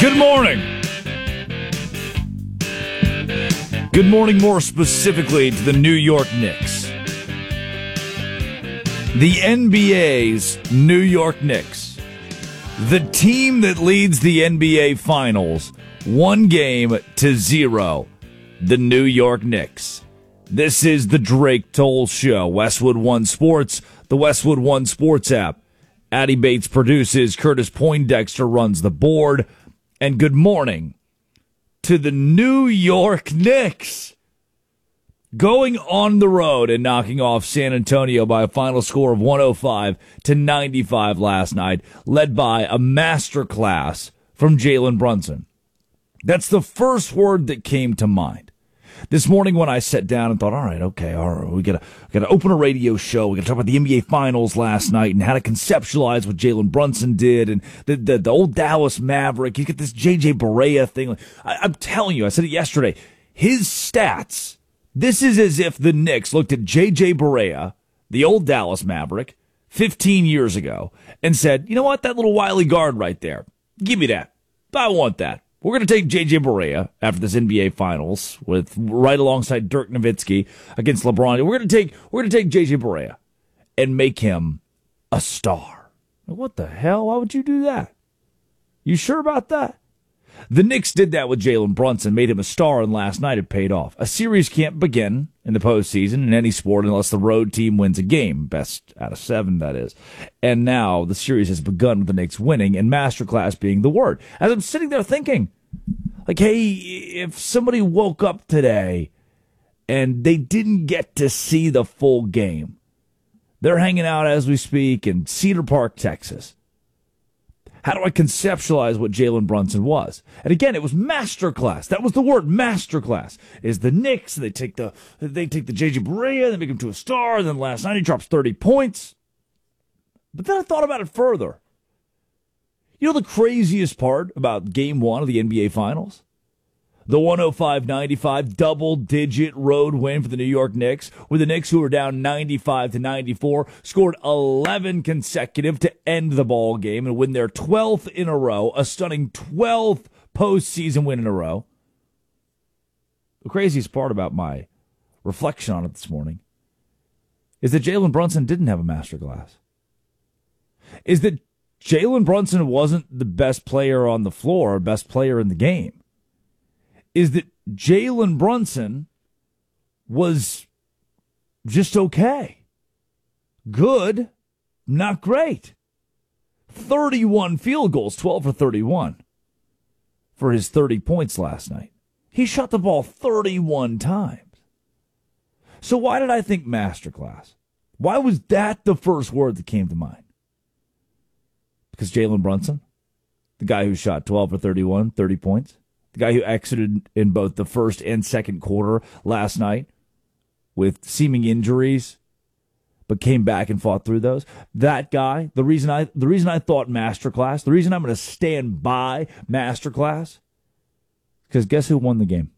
Good morning. Good morning, more specifically, to the New York Knicks. The NBA's New York Knicks. The team that leads the NBA Finals 1-0. The New York Knicks. This is the Drake Toll Show. Westwood One Sports, the Westwood One Sports app. Addy Bates produces. Curtis Poindexter runs the board. And good morning to the New York Knicks. Going on the road and knocking off San Antonio by a final score of 105-95 last night, led by a masterclass from Jalen Brunson. That's the first word that came to mind. This morning when I sat down and thought, all right, we gotta open a radio show. We gotta talk about the NBA Finals last night and how to conceptualize what Jalen Brunson did and the old Dallas Maverick. You get this JJ Barea thing. I'm telling you, I said it yesterday. His stats. This is as if the Knicks looked at JJ Barea, the old Dallas Maverick, 15 years ago, and said, you know what, that little wily guard right there, give me that. I want that. We're going to take J.J. Barea after this NBA Finals with right alongside Dirk Nowitzki against LeBron. We're going to take J.J. Barea and make him a star. What the hell? Why would you do that? You sure about that? The Knicks did that with Jalen Brunson, made him a star, and last night it paid off. A series can't begin in the postseason in any sport unless the road team wins a game. Best out of 7, that is. And now the series has begun with the Knicks winning and masterclass being the word. As I'm sitting there thinking, like, hey, if somebody woke up today and they didn't get to see the full game, they're hanging out as we speak in Cedar Park, Texas. How do I conceptualize what Jalen Brunson was? And again, it was masterclass. That was the word, masterclass. Is the Knicks, they take the J.J. Barea, they make him to a star, and then last night he drops 30 points. But then I thought about it further. You know the craziest part about Game 1 of the NBA Finals? The 105-95 double-digit road win for the New York Knicks, where the Knicks, who were down 95-94, scored 11 consecutive to end the ball game and win their 12th in a row, a stunning 12th postseason win in a row. The craziest part about my reflection on it this morning is that Jalen Brunson didn't have a masterclass. Is that Jalen Brunson wasn't the best player on the floor or best player in the game. Is that Jalen Brunson was just okay. Good, not great. 31 field goals, 12 for 31 for his 30 points last night. He shot the ball 31 times. So why did I think masterclass? Why was that the first word that came to mind? Because Jalen Brunson, the guy who shot 12 for 31, 30 points, the guy who exited in both the first and second quarter last night with seeming injuries, but came back and fought through those. That guy, the reason I thought masterclass, the reason I'm going to stand by masterclass, because guess who won the game?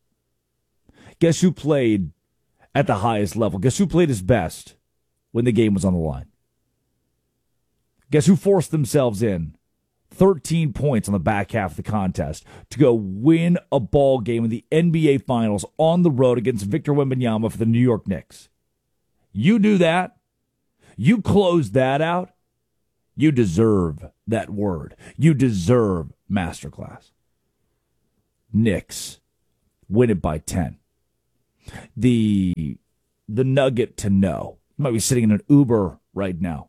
Guess who played at the highest level? Guess who played his best when the game was on the line? Guess who forced themselves in 13 points on the back half of the contest to go win a ball game in the NBA Finals on the road against Victor Wembanyama for the New York Knicks? You do that. You close that out. You deserve that word. You deserve masterclass. Knicks win it by 10. The nugget to know. You might be sitting in an Uber right now.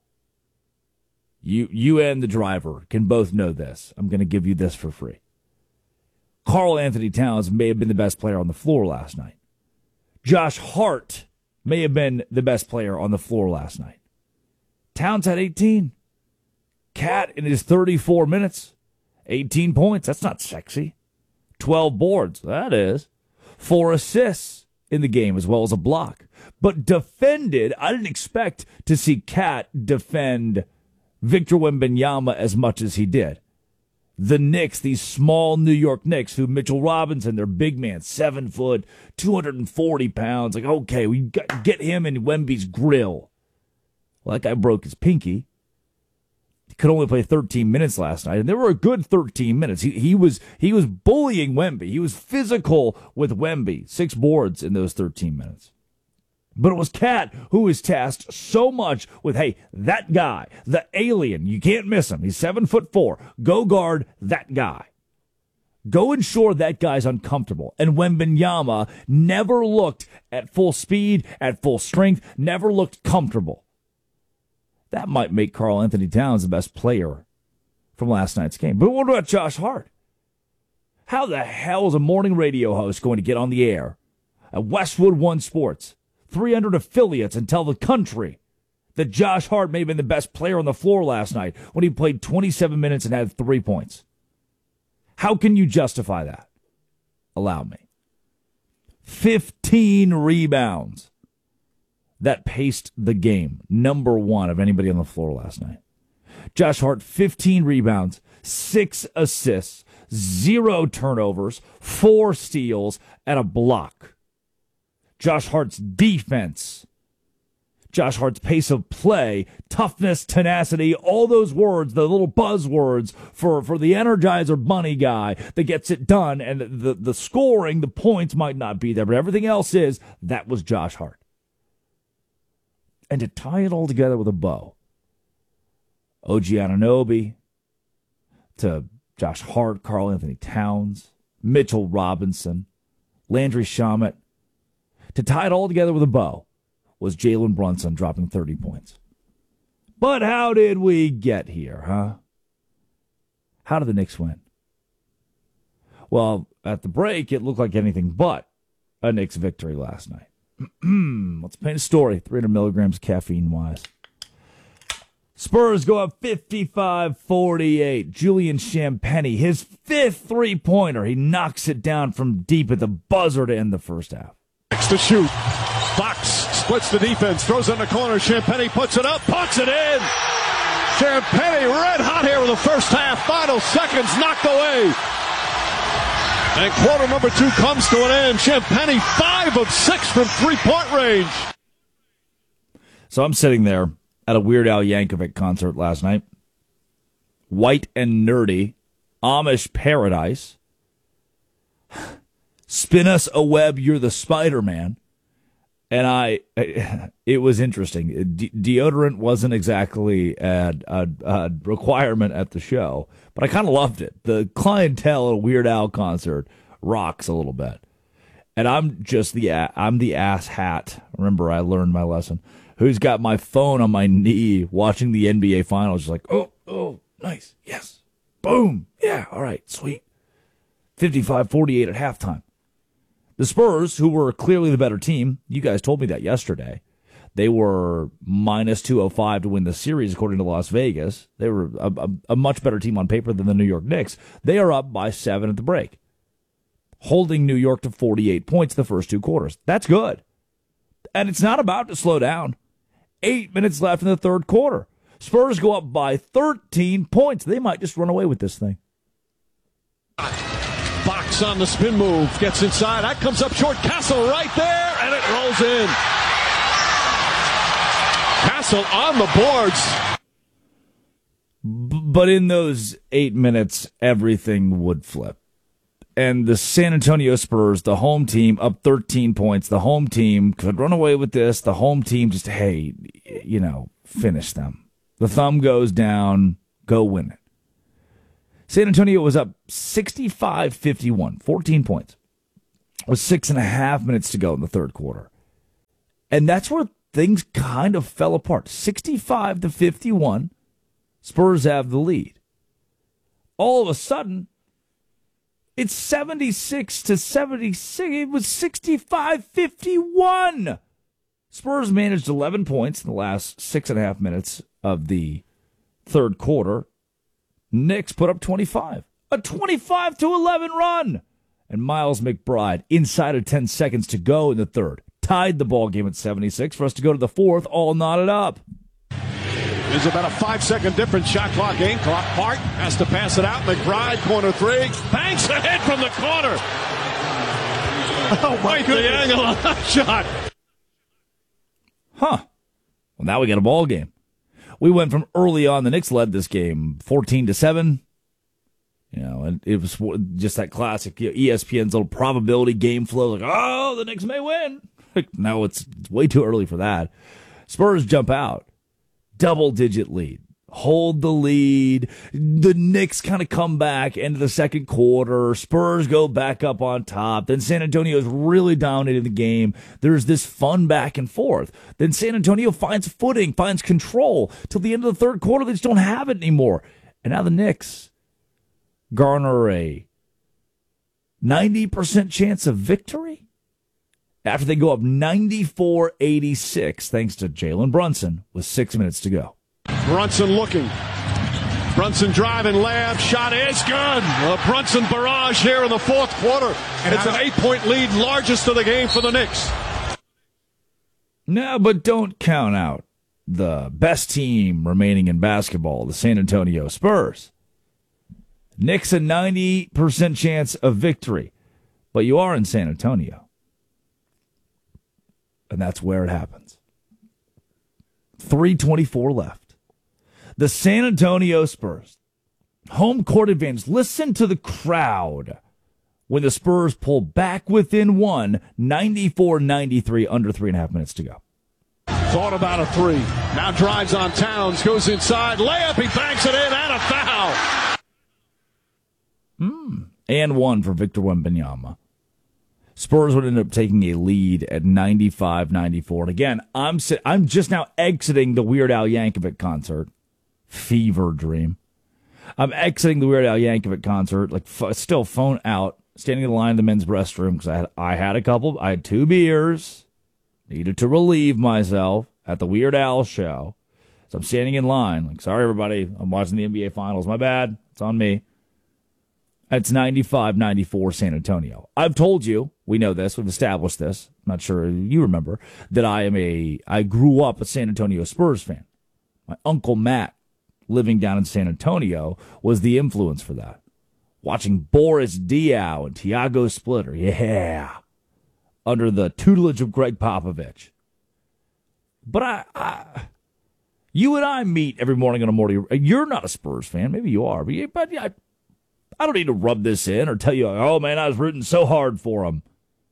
You and the driver can both know this. I'm going to give you this for free. Karl Anthony Towns may have been the best player on the floor last night. Josh Hart may have been the best player on the floor last night. Towns had 18. Cat in his 34 minutes, 18 points. That's not sexy. 12 boards. That is. 4 assists in the game as well as a block. But defended, I didn't expect to see Cat defend Victor Wembanyama as much as he did. The Knicks, these small New York Knicks, who Mitchell Robinson, their big man, 7 foot, 240 pounds. Like, okay, we got to get him in Wemby's grill. Well, that guy broke his pinky. could only play 13 minutes last night, and there were a good 13 minutes. He was bullying Wemby. He was physical with Wemby. 6 boards in those 13 minutes. But it was Cat who was tasked so much with, hey, that guy, the alien, you can't miss him. He's 7'4". Go guard that guy. Go ensure that guy's uncomfortable. And Wembanyama never looked at full speed, at full strength, never looked comfortable. That might make Karl Anthony Towns the best player from last night's game. But what about Josh Hart? How the hell is a morning radio host going to get on the air at Westwood One Sports, 300 affiliates, and tell the country that Josh Hart may have been the best player on the floor last night when he played 27 minutes and had 3 points? How can you justify that? Allow me. 15 rebounds. That paced the game. Number 1 of anybody on the floor last night. Josh Hart, 15 rebounds, 6 assists, 0 turnovers, 4 steals, and a block. Josh Hart's defense, Josh Hart's pace of play, toughness, tenacity, all those words, the little buzzwords for the Energizer Bunny guy that gets it done, and the scoring, the points might not be there, but everything else is, that was Josh Hart. And to tie it all together with a bow, OG Anunoby to Josh Hart, Karl Anthony Towns, Mitchell Robinson, Landry Shamet, to tie it all together with a bow was Jalen Brunson dropping 30 points. But how did we get here, huh? How did the Knicks win? Well, at the break, it looked like anything but a Knicks victory last night. Let's paint a story, 300 milligrams caffeine-wise. Spurs go up 55-48. Julian Champagnie, his 5th three-pointer. He knocks it down from deep at the buzzer to end the first half. Next to shoot. Fox splits the defense, throws it in the corner. Champagnie puts it up, puts it in. Champagnie red hot here in the first half. Final seconds knocked away. And quarter number 2 comes to an end. Champagnie 5 of 6 from three-point range. So I'm sitting there at a Weird Al Yankovic concert last night. White and nerdy. Amish paradise. Spin us a web, you're the Spider-Man. And it was interesting. Deodorant wasn't exactly a requirement at the show, but I kind of loved it. The clientele at a Weird Al concert rocks a little bit. And I'm the ass hat. Remember, I learned my lesson. Who's got my phone on my knee watching the NBA Finals, just like, oh, nice, yes, boom, yeah, all right, sweet. 55-48 at halftime. The Spurs, who were clearly the better team, you guys told me that yesterday. They were minus 205 to win the series, according to Las Vegas. They were a much better team on paper than the New York Knicks. They are up by 7 at the break, holding New York to 48 points the first 2 quarters. That's good. And it's not about to slow down. 8 minutes left in the third quarter. Spurs go up by 13 points. They might just run away with this thing. Fox on the spin move, gets inside. That comes up short. Castle right there, and it rolls in. Castle on the boards. But in those 8 minutes, everything would flip. And the San Antonio Spurs, the home team, up 13 points. The home team could run away with this. The home team just, hey, finish them. The thumb goes down. Go win it. San Antonio was up 65-51, 14 points. With 6.5 minutes to go in the third quarter. And that's where things kind of fell apart. 65-51, Spurs have the lead. All of a sudden, it's 76-76. It was 65-51. Spurs managed 11 points in the last 6.5 minutes of the third quarter. Knicks put up 25. A 25-11 run. And Miles McBride, inside of 10 seconds to go in the third, tied the ball game at 76 for us to go to the fourth, all knotted up. There's about a 5-second difference. Shot clock, game clock. Hart has to pass it out. McBride, corner 3. Banks ahead from the corner. Oh, my goodness. The angle on shot. Huh. Well, now we got a ball game. We went from early on, the Knicks led this game 14-7. And it was just that classic ESPN's little probability game flow. Like, oh, the Knicks may win. No, it's way too early for that. Spurs jump out. Double-digit lead. Hold the lead. The Knicks kind of come back into the second quarter. Spurs go back up on top. Then San Antonio's really dominating the game. There's this fun back and forth. Then San Antonio finds footing, finds control. Till the end of the third quarter, they just don't have it anymore. And now the Knicks garner a 90% chance of victory after they go up 94-86 thanks to Jalen Brunson with 6 minutes to go. Brunson looking. Brunson driving, layup, shot is good. A Brunson barrage here in the fourth quarter. It's an 8-point lead, largest of the game for the Knicks. No, but don't count out the best team remaining in basketball, the San Antonio Spurs. Knicks a 90% chance of victory, but you are in San Antonio. And that's where it happens. 3:24 left. The San Antonio Spurs, home court advantage. Listen to the crowd when the Spurs pull back within one, 94-93, under 3.5 minutes to go. Thought about a three. Now drives on Towns, goes inside, layup, he banks it in, and a foul. And one for Victor Wembanyama. Spurs would end up taking a lead at 95-94. And again, I'm just now exiting the Weird Al Yankovic concert. Fever dream. I'm exiting the Weird Al Yankovic concert, still phone out, standing in the line in the men's restroom because I had 2 beers, needed to relieve myself at the Weird Al show. So I'm standing in line, sorry everybody, I'm watching the NBA Finals. My bad, it's on me. It's 95-94 San Antonio. I've told you, we know this, we've established this, I'm not sure you remember, that I grew up a San Antonio Spurs fan. My Uncle Matt, living down in San Antonio, was the influence for that. Watching Boris Diaw and Tiago Splitter, yeah, under the tutelage of Greg Popovich. But you and I meet every morning on a morning. You're not a Spurs fan, maybe you are, but I don't need to rub this in or tell you, oh, man, I was rooting so hard for them.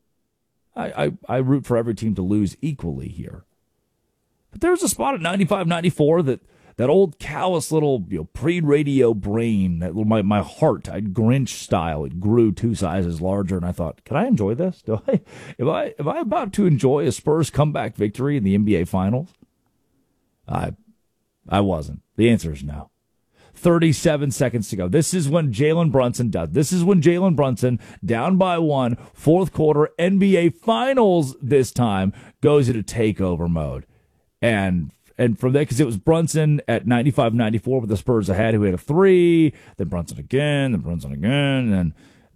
I root for every team to lose equally here. But there's a spot at 95-94 that old callous little pre-radio brain, that little, my heart, I'd Grinch style, it grew 2 sizes larger, and I thought, can I enjoy this? Am I about to enjoy a Spurs comeback victory in the NBA Finals? I wasn't. The answer is no. 37 seconds to go. This is when Jalen Brunson does. This is when Jalen Brunson, down by 1, fourth quarter, NBA Finals this time, goes into takeover mode. And from there, because it was Brunson at 95-94 with the Spurs ahead, who had a 3, then Brunson again, and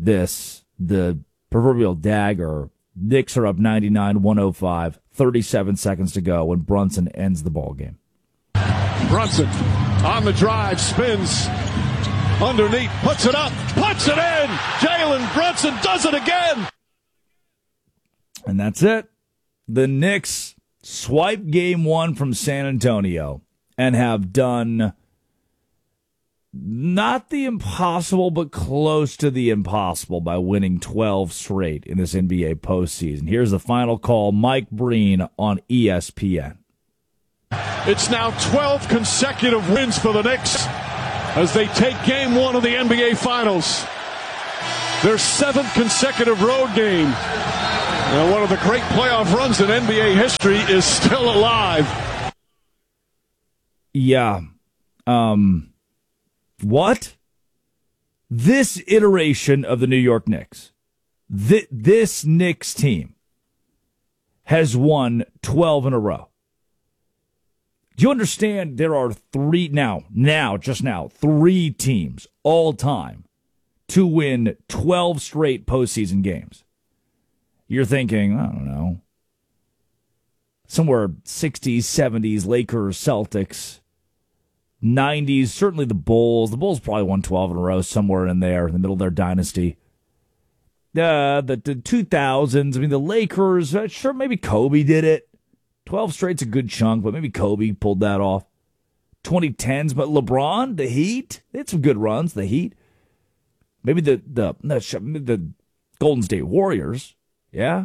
the proverbial dagger. Knicks are up 99-105, 37 seconds to go when Brunson ends the ball game. Brunson on the drive, spins underneath, puts it up, puts it in. Jalen Brunson does it again. And that's it. The Knicks swipe game 1 from San Antonio and have done not the impossible, but close to the impossible by winning 12 straight in this NBA postseason. Here's the final call. Mike Breen on ESPN. It's now 12 consecutive wins for the Knicks as they take game 1 of the NBA Finals. Their 7th consecutive road game. And one of the great playoff runs in NBA history is still alive. Yeah. What? This iteration of the New York Knicks, this Knicks team has won 12 in a row. Do you understand there are three teams all time to win 12 straight postseason games? You're thinking, I don't know, somewhere 60s, 70s, Lakers, Celtics, 90s, certainly the Bulls. The Bulls probably won 12 in a row somewhere in there in the middle of their dynasty. The 2000s, I mean, the Lakers, sure, maybe Kobe did it. 12 straight's a good chunk, but maybe Kobe pulled that off. 2010s, but LeBron, the Heat, they had some good runs, the Heat. Maybe the Golden State Warriors, yeah?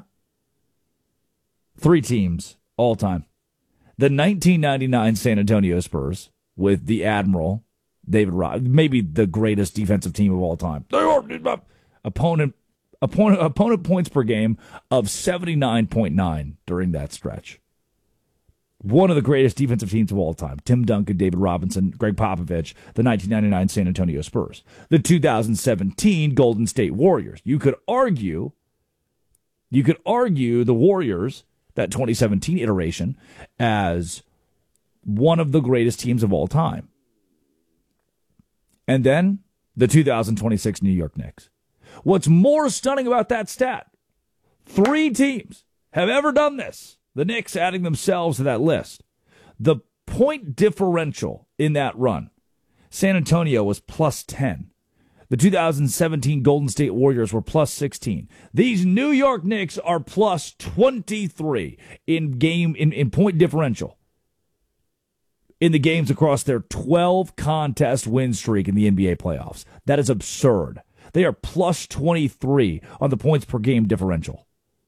3 teams all time. The 1999 San Antonio Spurs with the Admiral, David Robinson, maybe the greatest defensive team of all time. Opponent points per game of 79.9 during that stretch. One of the greatest defensive teams of all time. Tim Duncan, David Robinson, Greg Popovich, the 1999 San Antonio Spurs. The 2017 Golden State Warriors. You could argue the Warriors, that 2017 iteration, as one of the greatest teams of all time. And then the 2026 New York Knicks. What's more stunning about that stat, 3 teams have ever done this. The Knicks adding themselves to that list. The point differential in that run, San Antonio was plus 10. The 2017 Golden State Warriors were plus 16. These New York Knicks are plus 23 in point differential in the games across their 12 contest win streak in the NBA playoffs. That is absurd. They are plus 23 on the points per game differential.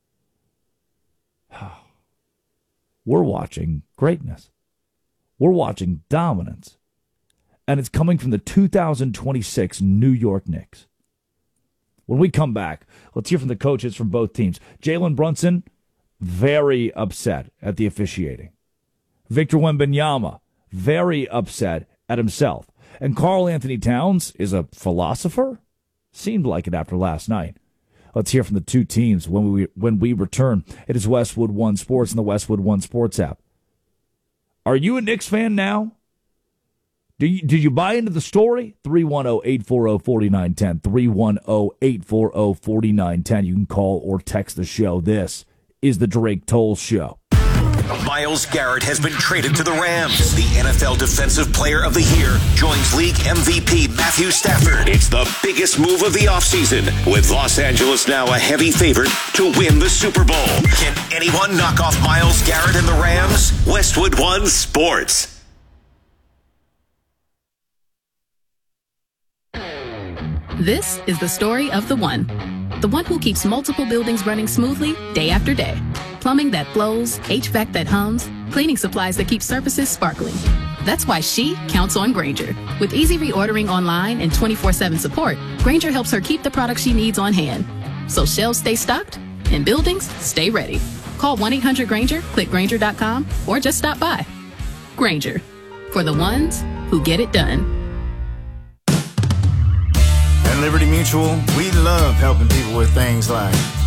We're watching greatness. We're watching dominance. And it's coming from the 2026 New York Knicks. When we come back, let's hear from the coaches from both teams. Jalen Brunson, very upset at the officiating. Victor Wembanyama, very upset at himself. And Karl Anthony Towns is a philosopher? Seemed like it after last night. Let's hear from the two teams when we return. It is Westwood One Sports and the Westwood One Sports app. Are you a Knicks fan now? Did you buy into the story? 310-840-4910. 310-840-4910. You can call or text the show. This is the Drake Toll Show. Myles Garrett has been traded to the Rams. The NFL Defensive Player of the Year joins league MVP Matthew Stafford. It's the biggest move of the offseason, with Los Angeles now a heavy favorite to win the Super Bowl. Can anyone knock off Myles Garrett and the Rams? Westwood One Sports. This is the story of the one who keeps multiple buildings running smoothly day after day. Plumbing that flows, HVAC that hums, cleaning supplies that keep surfaces sparkling. That's why she counts on Grainger. With easy reordering online and 24/7 support, Grainger helps her keep the products she needs on hand. So shelves stay stocked and buildings stay ready. Call 1-800-GRAINGER, click Grainger.com, or just stop by. Grainger, for the ones who get it done. At Liberty Mutual, we love helping people with things like